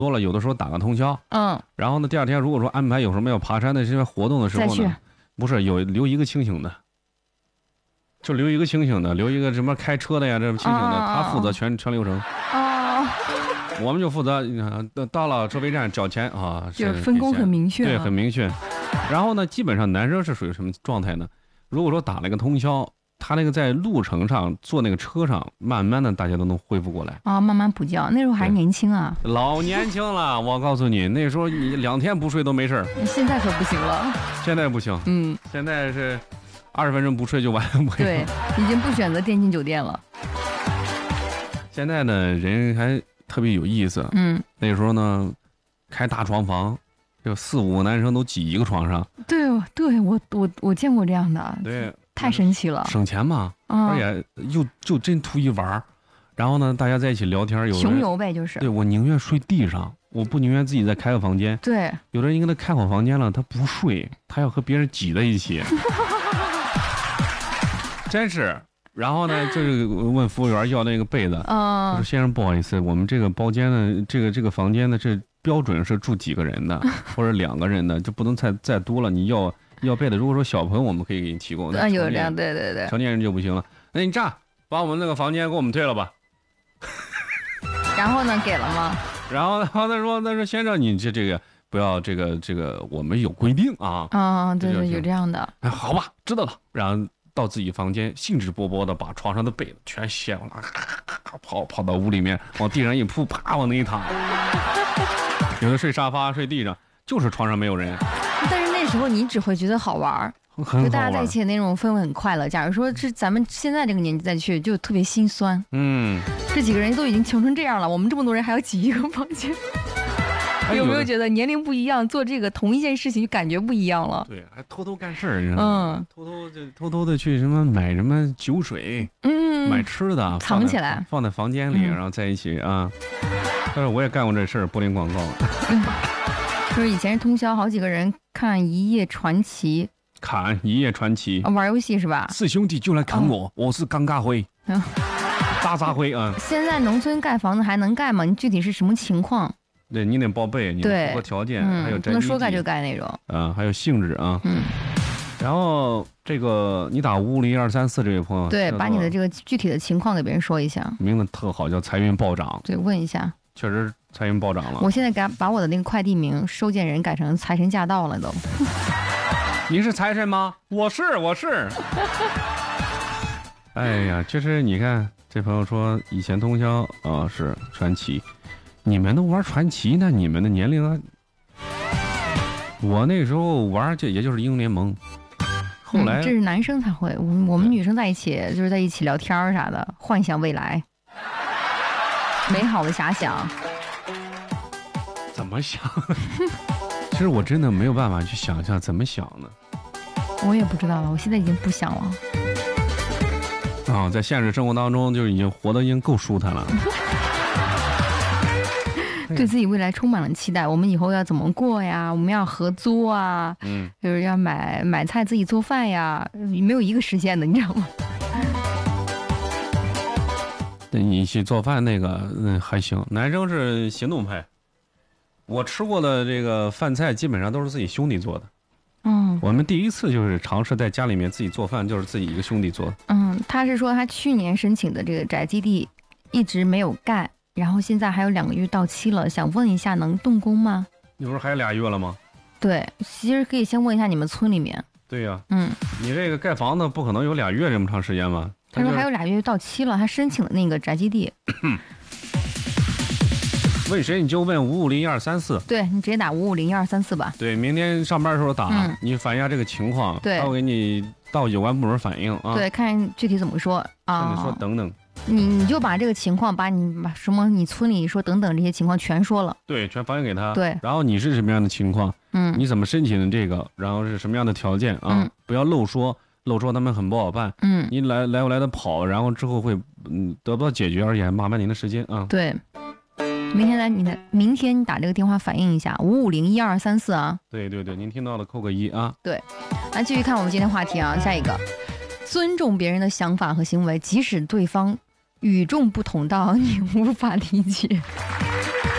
多了，有的时候打个通宵，然后呢，第二天如果说安排有什么要爬山的这些活动的时候呢，不是有留一个清醒的，就留一个清醒的，留一个什么开车的呀，这清醒的，他负责全流程。我们就负责到了收费站缴钱啊， 就是分工很明确， 对，很明确。然后呢，基本上男生是属于什么状态呢？如果说打了个通宵，他那个在路程上坐那个车上，慢慢的大家都能恢复过来啊，慢慢补觉。那时候还是年轻啊， 老年轻了。我告诉你，那时候你2天不睡都没事。 现在可不行了。 现在不行，现在是20分钟不睡就完。 对，已经不选择电竞酒店了。 现在呢，人还特别有意思。那时候呢，开大床房，就4、5个男生都挤一个床上。 对，我见过这样的。 对。 太神奇了， 省钱嘛，而且就真图一玩，然后呢，大家在一起聊天，有穷游呗，就是。 对，我宁愿睡地上，我不宁愿自己再开个房间。 对， 有的人跟他开好房间了，他不睡，他要和别人挤在一起，真是。然后呢，就是问服务员要那个被子，我说先生不好意思，我们这个包间呢，这个房间呢，这标准是住几个人的，或者2个人的，就不能再多了，你要被子，如果说小朋友我们可以给你提供， 有这样，对， 成年人就不行了。那你这样把我们那个房间给我们退了吧。 然后呢，给了吗？ 然后他说先生你这个不要这个我们有规定啊。 对，有这样的。 好吧，知道了。然后到自己房间，兴致勃勃的把床上的被子全掀了，跑到屋里面，往地上一铺，啪往那一躺。有的睡沙发，睡地上，就是床上没有人。 但是那时候你只会觉得好玩，就大家在一起的那种氛围很快乐。假如说是咱们现在这个年纪再去，就特别心酸。这几个人都已经穷成这样了，我们这么多人还要挤一个房间，有没有觉得年龄不一样，做这个同一件事情就感觉不一样了？ 对，还偷偷干事儿，偷偷的去什么买什么酒水，买吃的， 藏起来， 放在房间里，然后在一起啊。但是我也干过这事儿，柏林广告。 就是以前是通宵，好几个人看《一夜传奇》， 看《一夜传奇》 玩游戏是吧 ？4兄弟就来看我，我是刚嘎辉，渣辉啊。 现在农村盖房子还能盖吗？你具体是什么情况？ 对你得报备，你得符合条件，还有不能说盖就盖那种。 还有性质啊。然后这个你打5501234这位朋友， 对，把你的这个具体的情况给别人说一下。 名字特好，叫财运暴涨。 对，问一下。 确实财运暴涨了。 我现在把我的那个快递名收件人改成财神驾到了都。 你是财神吗？我是。哎呀，就是你看这朋友说以前通宵是传奇，你们都玩传奇，那你们的年龄啊？我那时候玩这也就是英雄联盟，后来、 这是男生才会，我们女生在一起就是在一起聊天啥的，幻想未来。美好的遐想， 怎么想？其实我真的没有办法去想象怎么想呢。 我也不知道了，我现在已经不想了。 在现实生活当中就已经活得已经够舒坦了。 对自己未来充满了期待，我们以后要怎么过呀？我们要合租啊，就是要买菜自己做饭呀，没有一个实现的，你知道吗？ 你去做饭那个还行，男生是行动派。我吃过的这个饭菜基本上都是自己兄弟做的。我们第一次就是尝试在家里面自己做饭，就是自己一个兄弟做的。 他是说他去年申请的这个宅基地一直没有盖，然后现在还有2个月到期了，想问一下能动工吗？ 你不是还有2月了吗？ 对，其实可以先问一下你们村里面。 对呀，你这个盖房子不可能有2月这么长时间吧？ 他说还有2月到期了，他申请的那个宅基地。 问谁你就问5501234， 对，你直接打5501234吧。 对，明天上班的时候打，你反映一下这个情况， 对， 他会给你到有关部门反映啊。 对，看具体怎么说啊。 你说等等， 你就把这个情况，把什么你村里说等等这些情况全说了， 对，全反映给他。 对， 然后你是什么样的情况？你怎么申请的这个？然后是什么样的条件啊？不要漏说他们很不好办。你来的跑，然后之后会得不到解决，而且还麻烦您的时间啊。 对。明天你打这个电话反映一下5501234啊。 对，您听到了扣个1啊。 对，来继续看我们今天话题啊，下一个，尊重别人的想法和行为，即使对方与众不同到你无法理解。